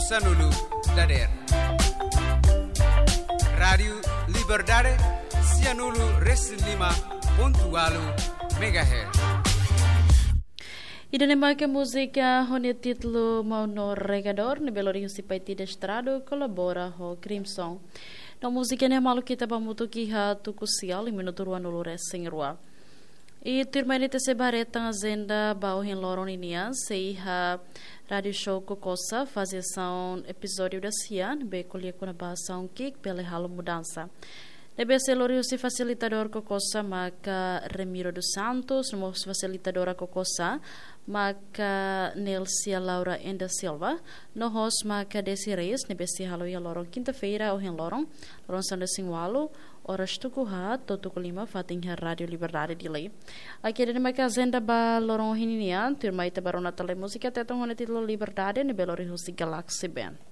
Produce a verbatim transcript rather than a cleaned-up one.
Sanulu Dader. Rádio Liberdade Cianulu Reslima Pontualu Megahertz. E da que música onde título Mauno Regador, ne Belo Rio Sipaiti de Estrado, colabora com Crimson. Na música ne malu kita pamutu ki ha tukusial e minuto rua no lores sem rua. E turmanite se bareta agenda bau hin loron inia, sei ha radio show Cocosa fazia são episódio da Cian, be colher com a bação kick pela halo mudança. Deve ser o facilitador Cocosa, maca Remiro dos Santos, no facilitadora Cocosa, maca Nelcia Laura Enda Silva, no host maca Desi Reis, deve ser halo e lorong quinta-feira ou em lorong, lorong sanda singwalo, horas tukuha, totuku lima, fating Radio Liberdade de lei. Aqui de maca agenda ba lorong hinian, turma ita barona tele música, tetong hona titulo Liberdade, ne Belo Rio Galaxy Band.